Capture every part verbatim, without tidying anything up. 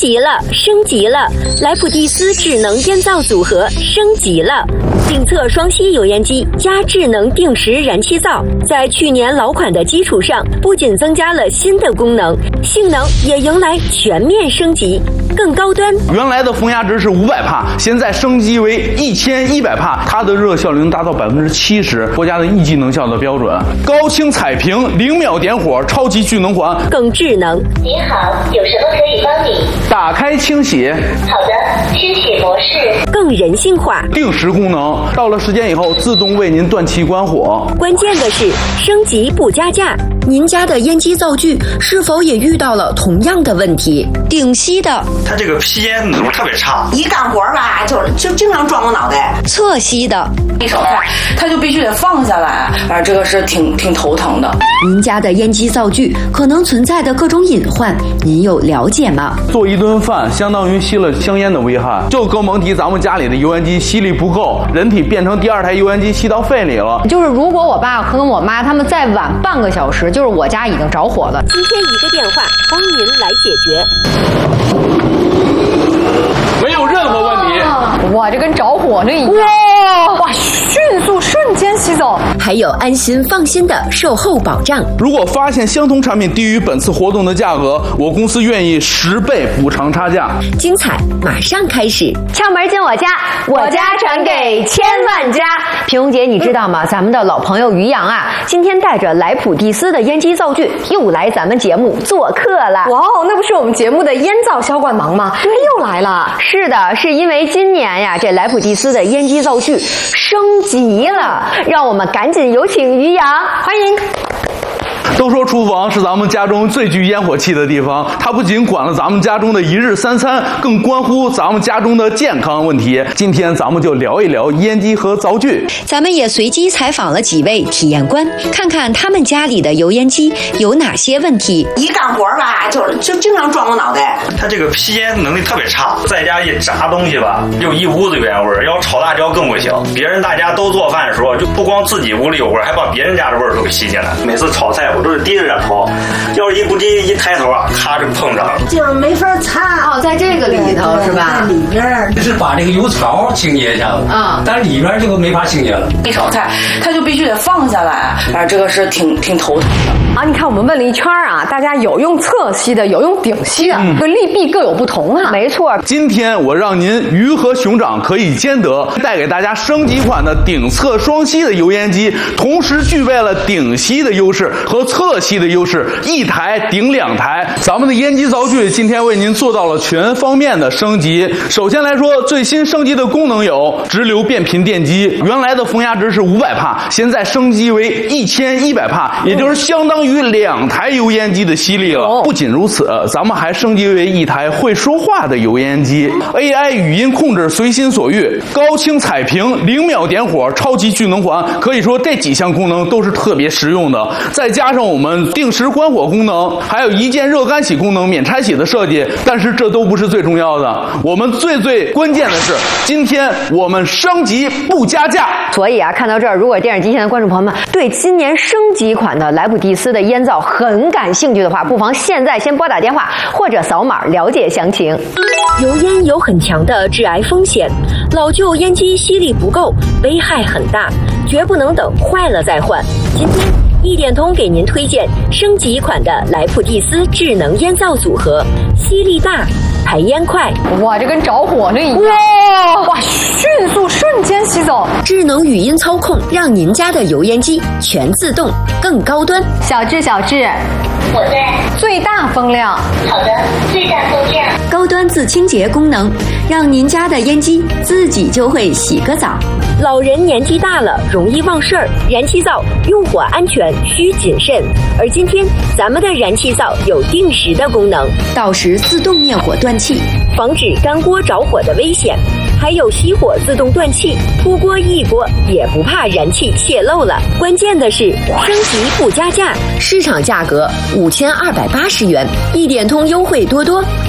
级了，升级了！莱普蒂斯智能烟灶组合升级了，顶侧双吸油烟机加智能定时燃气灶，在去年老款的基础上，不仅增加了新的功能，性能也迎来全面升级，更高端。 原来的风压值是五百帕，现在升级为一千一百帕，它的热效率能达到百分之七十，国家的一级能效的标准。高清彩屏，零秒点火，超级聚能环， 更智能。 您好，有什么可以帮你？ 打开清洗。 好的，清洗模式。 更人性化， 定时功能，到了时间以后自动为您断气关火。 关键的是升级不加价。您家的烟机灶具是否也遇到了同样的问题？顶吸的， 它这个吸烟能力特别差， 一干活吧就就经常撞我脑袋。 侧吸的， 一手菜它就必须得放下来，反正这个是挺挺头疼的。 您家的烟机灶具可能存在的各种隐患，您有了解吗？ 做一顿饭相当于吸了香烟的危害，就更甭提咱们家里的油烟机吸力不够，人体变成第二台油烟机吸到肺里了。 就是如果我爸和我妈他们再晚半个小时，就是我家已经着火了。 今天一个电话帮您来解决， 没有任何问题。 哇，这跟着火那一样。哇哇，迅速瞬间吸走， 还有安心放心的售后保障。 如果发现相同产品低于本次活动的价格，我公司愿意十倍补偿差价。 精彩马上开始， 窍门进我家，我家传给千万家。平蓉姐，你知道吗？咱们的老朋友于洋啊，今天带着莱普蒂斯的烟机灶具又来咱们节目做客了。 哇哦，那不是我们节目的烟灶销冠王吗？他又来了。 是的，是因为今年呀，这莱普蒂斯的烟机灶具升级了，让我们赶紧有请于洋，欢迎。 都说厨房是咱们家中最具烟火气的地方，它不仅管了咱们家中的一日三餐，更关乎咱们家中的健康问题。今天咱们就聊一聊烟机和灶具。 咱们也随机采访了几位体验官，看看他们家里的油烟机有哪些问题。 一干活吧就就经常撞我脑袋。 它这个吸烟能力特别差，在家一炸东西吧，就一屋子油烟味儿。要炒辣椒更不行，别人大家都做饭的时候，就不光自己屋里有味儿，还把别人家的味儿都给吸进来。每次炒菜我都是低着点炒，要是一不低一抬头啊，咔就碰上了， 就是没法擦。 哦，在这个里头是吧？ 在里边就是把这个油槽清洁一下子啊，但是里边就没法清洁了。 一炒菜它就必须得放下来，反正这个是挺挺头疼的。 啊，你看我们问了一圈啊，大家有用侧吸的，有用顶吸的，这个利弊各有不同啊。 没错， 今天我让您鱼和熊掌可以兼得，带给大家升级款的顶侧双吸的油烟机，同时具备了顶吸的优势和侧吸的优势，一台顶两台。咱们的烟机灶具今天为您做到了全方面的升级。首先来说，最新升级的功能有直流变频电机，原来的风压值是五百帕，现在升级为一千一百帕，也就是相当于两台油烟机的吸力了。不仅如此，咱们还升级为一台会说话的油烟机 ，A I 语音控制随心所欲，高清彩屏，零秒点火，超级聚能环，可以说这几项功能都是特别实用的。再加上我们定时关火功能，还有一键热干洗功能免拆洗的设计，但是这都不是最重要的，我们最最关键的是，今天我们升级不加价。 所以啊，看到这儿，如果电视机前的观众朋友们对今年升级款的莱普蒂斯的烟灶很感兴趣的话，不妨现在先拨打电话或者扫码了解详情。 油烟有很强的致癌风险，老旧烟机吸力不够，危害很大，绝不能等坏了再换。今天一点通给您推荐升级款的莱普蒂斯智能烟灶组合，吸力大，排烟快。 哇，这跟着火那一样。 哇哇，迅速瞬间吸走。 智能语音操控，让您家的油烟机全自动，更高端。 小智，小智， 我在。 最大风量。 好的，最大风量。 高端自清洁功能，让您家的烟机自己就会洗个澡。老人年纪大了，容易忘事儿，燃气灶用火安全需谨慎。而今天咱们的燃气灶有定时的功能，到时自动灭火断气，防止干锅着火的危险。还有熄火自动断气，出锅一锅也不怕燃气泄漏了。关键的是升级不加价，市场价格五千二百八十元，一点通优惠多多，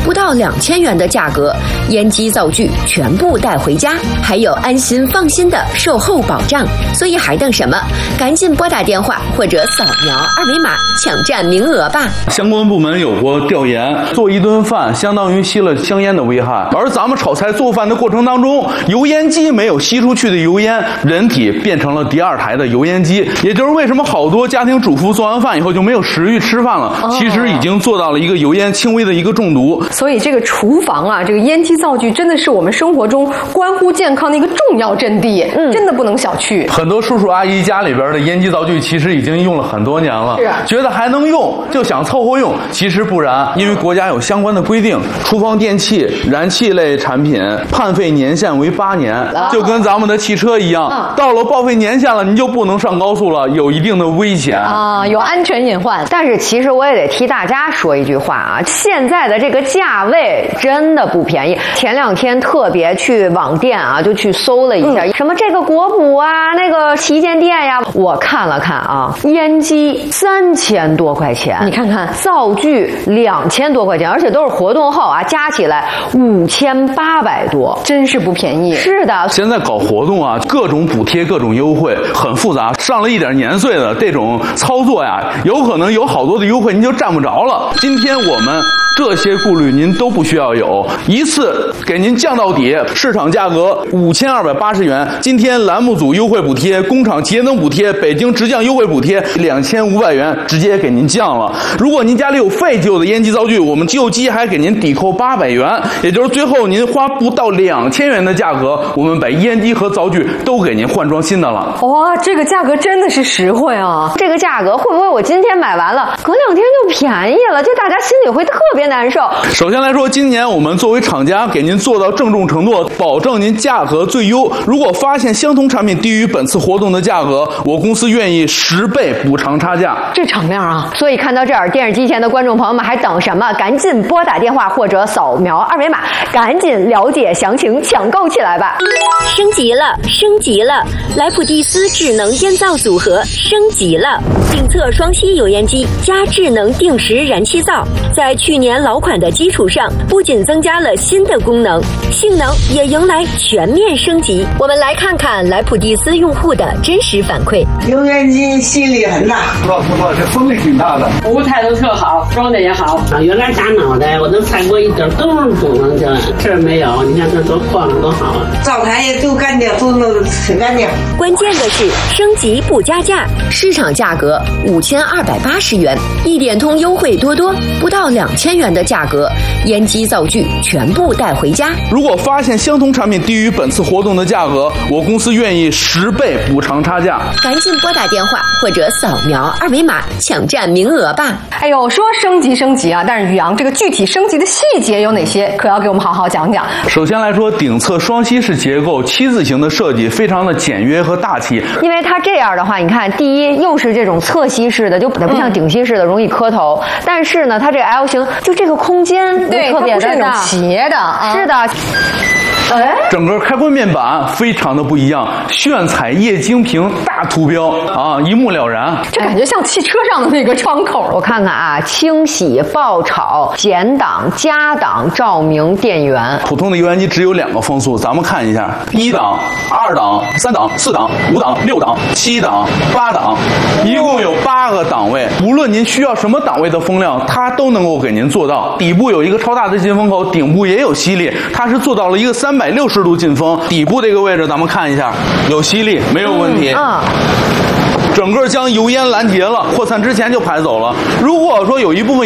不到两千元的价格，烟机灶具全部带回家，还有安心放心的售后保障。所以还等什么？赶紧拨打电话或者扫描二维码抢占名额吧。 相关部门有过调研，做一顿饭相当于吸了香烟的危害，而咱们炒菜做饭的过程当中，油烟机没有吸出去的油烟，人体变成了第二台的油烟机，也就是为什么好多家庭主妇做完饭以后就没有食欲吃饭了，哦、其实已经做到了一个油烟轻微的一个中毒。 所以这个厨房啊，这个烟机灶具真的是我们生活中关乎健康的一个重要阵地，嗯，真的不能小觑。 很多叔叔阿姨家里边的烟机灶具其实已经用了很多年了， 是啊， 觉得还能用就想凑合用，其实不然，因为国家有相关的规定，厨房电器、燃气类产品判废年限为八年，哦、就跟咱们的汽车一样，嗯、到了报废年限了，你就不能上高速了，有一定的危险啊，有安全隐患。 但是其实我也得替大家说一句话啊，现在的这个价位真的不便宜。前两天特别去网店啊，就去搜了一下，嗯、什么这个国补啊，那个旗舰店呀，我看了看啊，烟机三千多块钱， 你看看灶具两千多块钱，而且都是活动后啊，加起来五千八百多， 真是不便宜。 是的， 现在搞活动啊，各种补贴、各种优惠，很复杂。上了一点年岁的这种操作呀，有可能有好多的优惠您就占不着了。今天我们这些顾虑您都不需要有，一次给您降到底，市场价格五千二百八十元，今天栏目组优惠补贴、工厂节能补贴、北京直降优惠补贴两千五百元，直接给您降了。如果您家里有废旧的烟机灶具，我们旧机还给您抵扣八百元，也就是最后您花不到两千元的价格，我们把烟机和灶具都给您换装新的了。 哇，这个价格真的是实惠啊！ 这个价格会不会我今天买完了，隔两天就便宜了？就大家心里会特别难受。 首先来说，今年我们作为厂家给您做到郑重承诺，保证您价格最优。如果发现相同产品低于本次活动的价格，我公司愿意十倍补偿差价。 这场面啊！ 所以看到这儿，电视机前的观众朋友们还等什么？赶紧拨打电话或者扫描二维码，赶紧了解详情，抢购起来吧！ 升级了，升级了！莱普蒂斯智能烟灶组合升级了，顶侧双吸油烟机加智能定时燃气灶，在去年老款的基础上，不仅增加了新的功能，性能也迎来全面升级。我们来看看莱普蒂斯用户的真实反馈。 油烟机吸力很大， 不错不错，这风力挺大的， 服务态度特好，装的也好。啊，原来打脑袋我都踩过一点都不能进来，这儿没有，你看这多晃多好啊！ 灶台也都干净，都弄得挺干净。 关键的是升级不加价，市场价格五千二百八十元，一点通优惠多多，不到两千元的价格，烟机灶具全部带回家。 如果发现相同产品低于本次活动的价格，我公司愿意十倍补偿差价。 赶紧拨打电话或者扫描二维码抢占名额吧。 哎呦，说升级升级啊，但是于洋这个具体升级的细节有哪些，可要给我们好好讲讲。 首先来说，顶侧双吸式结构七字形的设计非常的简约和大气， 因为它这样的话，你看，第一又是这种侧吸式的，就不像顶吸式的容易磕头，嗯、但是呢，它这个 L 型就这个空间对特别的大，斜的，啊、 是的。 哎，整个开关面板非常的不一样，炫彩液晶屏大图标啊，一目了然。 这感觉像汽车上的那个窗口。 我看看啊，清洗、爆炒、减档、加档、照明、电源。 普通的油烟机只有两个风速，咱们看一下：一档、二档、三档、四档、五档、六档、七档、八档，一共有八个档位。无论您需要什么档位的风量，它都能够给您做到。底部有一个超大的进风口，顶部也有吸力，它是做到了一个三。三百六十度进风，底部这个位置咱们看一下，有吸力，没有问题。 嗯， 整个将油烟拦截了，扩散之前就排走了。如果说有一部分